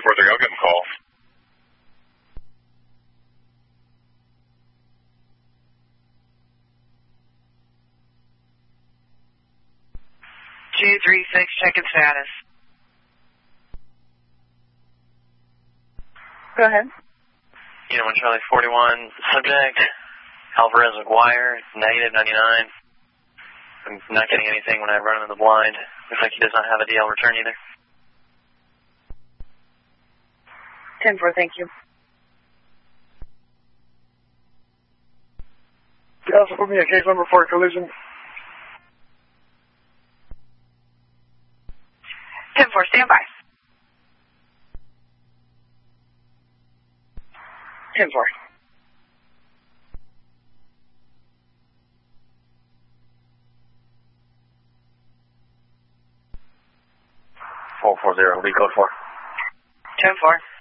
243, I'll give him a call. G36, checking status. Go ahead. Unit 1 Charlie 41, subject, Alvarez McGuire, negative 99. I'm not getting anything when I run him in the blind. Looks like he does not have a DL return either. 10-4, thank you. You can also put me a case number for a collision. 10-4, stand by. 10-4. Four 440, be code 4. 10-4.